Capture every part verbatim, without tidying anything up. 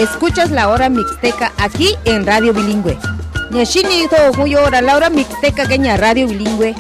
Escuchas la hora mixteca aquí en Radio Bilingüe. Nyashini to kuyora la hora mixteca kenya Radio Bilingüe.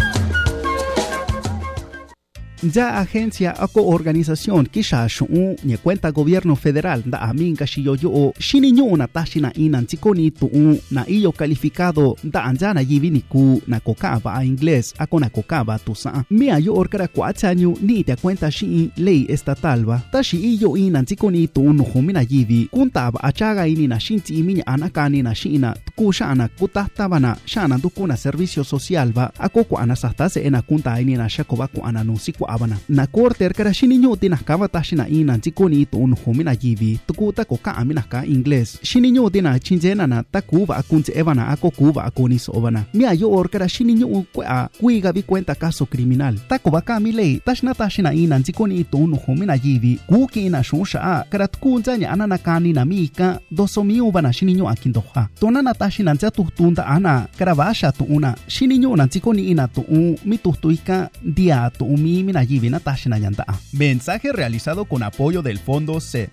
Ya agencia ako organización kisha shu'u nye cuenta gobierno federal da amin kashiyo yo shini nyo na tashina inan tikoni tu'u na iyo calificado da anjana yivini ku na kokaba a inglés ako na kokaba tusa mia yo orkara kuachanyo ni te cuenta shi ley estatal ba tashi iyo inan tikoni tu'u no humina yivi kuntaba achaga ini na shinti iminya anakani na shina ku shana kutahtabana shana dukuna servicio social ba ako ku anasastase ena kunta ini na shakoba ku ananusiku abana na korte erkara shini nyo tinas kava tashina ina tikoni to un homina yivi tukuta ko ka amina ka inglés shini nyo tina chinjena na takuva akunche evana ako kuva akonis obana mia yo orkara shini nyo kwa kuiga vi cuenta caso criminal takuva ka mi ley tashna tashina ina tikoni to un homina yivi kuki ina shusha karat kunjanya anana kani na mika dosomi ubana shini nyo akindoha tonana tashina nja tutunda ana karavasha tu una shini nyo na tikoni ina to un mitutuika dia to umi mina yivi na tashina yanda. Mensaje realizado con apoyo del Fondo C.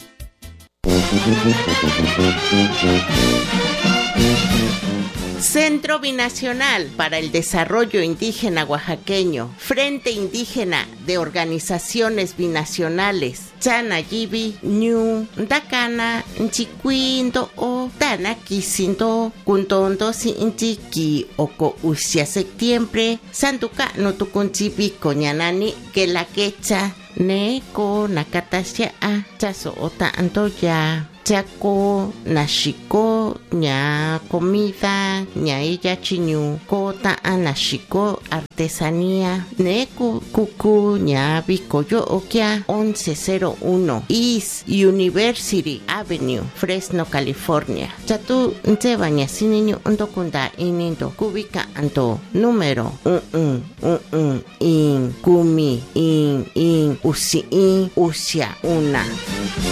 Centro Binacional para el Desarrollo Indígena Oaxaqueño, Frente Indígena de Organizaciones Binacionales, Chanayibi, Ñu, Dakana, Nchiquindo o Danakisindo, Kuntondo Sinchiki, Oko Usia Septiembre, Santuca no Tukunchibi, Coñanani, que la quecha, Neko, Nakatasha, Chaso Ota Antoya. Chaco, nashiko, nya comida, nya ella chinyu, kota anashiko, artesanía, neku, kuku, nya bikoyo okia, once cero uno, East University Avenue, Fresno, California. Chatu, nte baña siniño, ndokunda inindo, kubika anto, número, un, un, un, un, in, kumi, in, in, usi, in, usia, una.